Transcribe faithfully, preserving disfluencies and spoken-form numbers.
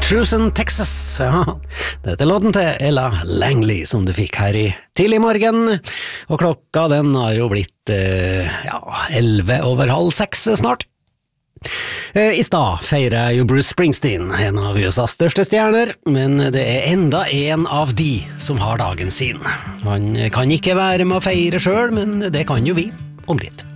Houston, Texas. Ja, dette er låten til Ella Langley som du fikk her i tidlig morgen, og klokka den har jo blitt eh, ja, elleve over halv seks snart. Eh, I stad feirer jo Bruce Springsteen, en av U S A's største stjerner, men det er enda en av de som har dagen sin. Han kan ikke være med å feire selv, men det kan jo vi om litt.